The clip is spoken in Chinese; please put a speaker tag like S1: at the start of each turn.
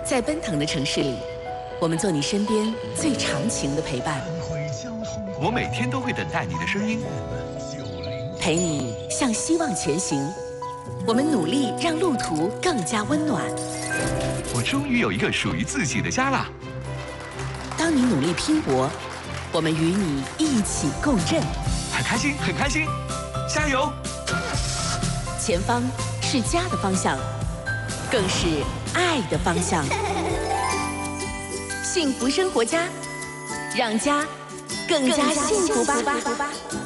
S1: 在奔腾的城市里，我们做你身边最长情的陪伴。
S2: 我每天都会等待你的声音，
S1: 陪你向希望前行。我们努力让路途更加温暖。
S2: 我终于有一个属于自己的家了。
S1: 当你努力拼搏，我们与你一起共振。
S2: 很开心，很开心，加油！
S1: 前方是家的方向，更是爱的方向。幸福生活家，让家更加幸福吧。